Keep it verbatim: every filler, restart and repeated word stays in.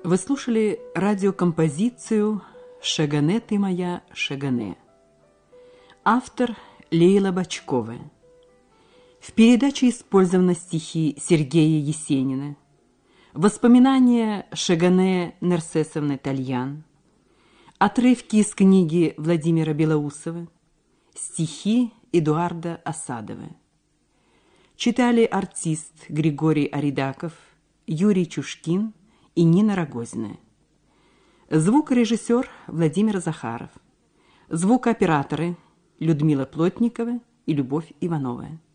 Вы слушали радиокомпозицию «Шагане ты моя, Шагане». Автор Лейла Бочкова. В передаче использованы стихи Сергея Есенина, воспоминания Шагане Нерсесовны Тальян, отрывки из книги Владимира Белоусова, стихи Эдуарда Осадова. Читали артист Григорий Аридаков, Юрий Чушкин и Нина Рогозина. Звукорежиссер Владимир Захаров. Звукооператоры Людмила Плотникова и Любовь Иванова.